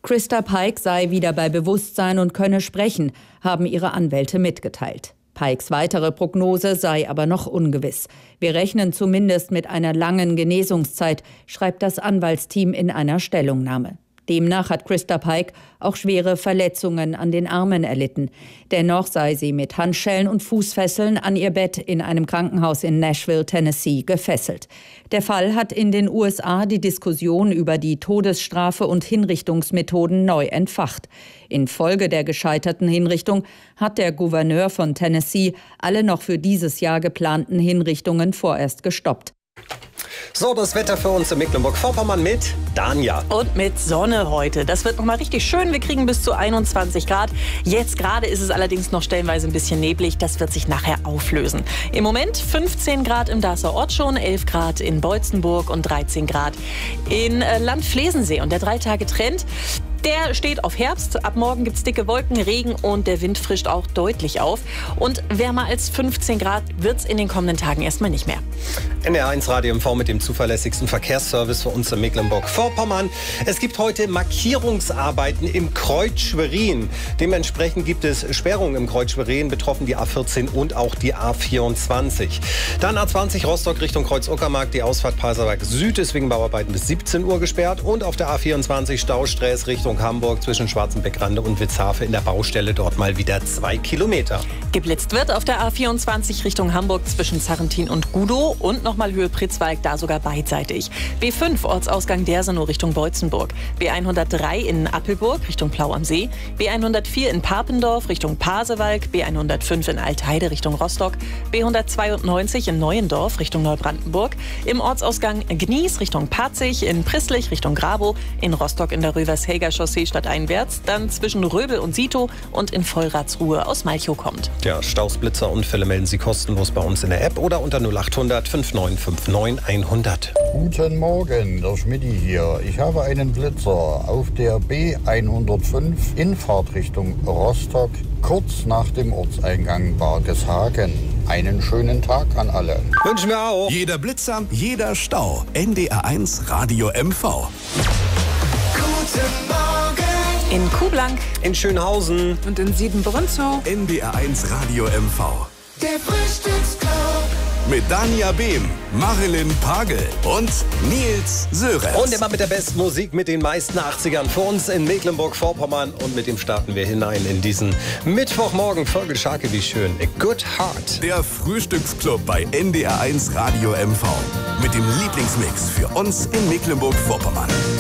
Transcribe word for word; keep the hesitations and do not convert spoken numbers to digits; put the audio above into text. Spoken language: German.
Christa Pike sei wieder bei Bewusstsein und könne sprechen, haben ihre Anwälte mitgeteilt. Pikes weitere Prognose sei aber noch ungewiss. Wir rechnen zumindest mit einer langen Genesungszeit, schreibt das Anwaltsteam in einer Stellungnahme. Demnach hat Christa Pike auch schwere Verletzungen an den Armen erlitten. Dennoch sei sie mit Handschellen und Fußfesseln an ihr Bett in einem Krankenhaus in Nashville, Tennessee, gefesselt. Der Fall hat in den U S A die Diskussion über die Todesstrafe und Hinrichtungsmethoden neu entfacht. Infolge der gescheiterten Hinrichtung hat der Gouverneur von Tennessee alle noch für dieses Jahr geplanten Hinrichtungen vorerst gestoppt. So, das Wetter für uns in Mecklenburg-Vorpommern mit Danja. Und mit Sonne heute. Das wird noch mal richtig schön. Wir kriegen bis zu einundzwanzig Grad. Jetzt gerade ist es allerdings noch stellenweise ein bisschen neblig. Das wird sich nachher auflösen. Im Moment fünfzehn Grad im Darßer Ort schon, elf Grad in Beutzenburg und dreizehn Grad in Land Flesensee. Und der Drei-Tage-Trend, der steht auf Herbst. Ab morgen gibt es dicke Wolken, Regen und der Wind frischt auch deutlich auf. Und wärmer als fünfzehn Grad wird es in den kommenden Tagen erstmal nicht mehr. N D R eins Radio M V mit dem zuverlässigsten Verkehrsservice für uns in Mecklenburg-Vorpommern. Es gibt heute Markierungsarbeiten im Kreuz Schwerin. Dementsprechend gibt es Sperrungen im Kreuz Schwerin, betroffen die A vierzehn und auch die A vierundzwanzig. Dann A zwanzig Rostock Richtung Kreuz-Uckermark. Die Ausfahrt Pasewalk Süd ist wegen Bauarbeiten bis siebzehn Uhr gesperrt. Und auf der A vierundzwanzig Stausträß Richtung Hamburg zwischen Schwarzenbeckrande und Witzhafe in der Baustelle dort mal wieder zwei Kilometer. Geblitzt wird auf der A vierundzwanzig Richtung Hamburg zwischen Sarrentin und Gudow und nochmal Höhe Pritzwalk, da sogar beidseitig. B fünf Ortsausgang Dersenow Richtung Beutzenburg. B hundertdrei in Appelburg Richtung Plau am See. B hundertvier in Papendorf Richtung Pasewalk. B hundertfünf in Altheide Richtung Rostock. B hundertzweiundneunzig in Neuendorf Richtung Neubrandenburg. Im Ortsausgang Gnies Richtung Patzig. In Prisslich Richtung Grabow. In Rostock in der Rövershäger Chaussee stadteinwärts. Dann zwischen Röbel und Sito und in Vollratsruhe aus Malchow kommt. Ja, Staus, Blitzer, Unfälle melden Sie kostenlos bei uns in der App oder unter null achthundert fünfundneunzig neunundfünfzig hundert. Guten Morgen, der Schmidti hier. Ich habe einen Blitzer auf der B hundertfünf in Fahrtrichtung Rostock, kurz nach dem Ortseingang Bargeshagen. Einen schönen Tag an alle. Wünschen wir auch. Jeder Blitzer, jeder Stau. N D R eins Radio M V. Guten Morgen. In Kuhblank, In Schönhausen. Und in Siebenbrunzow. N D R eins Radio M V. Der Frühstücksclub. Mit Danja Behm, Marilyn Pagel und Nils Sörenz. Und immer mit der besten Musik, mit den meisten achtzigern für uns in Mecklenburg-Vorpommern. Und mit dem starten wir hinein in diesen Mittwochmorgen. Folge Scharke, wie schön. A Good Heart. Der Frühstücksclub bei N D R eins Radio M V. Mit dem Lieblingsmix für uns in Mecklenburg-Vorpommern.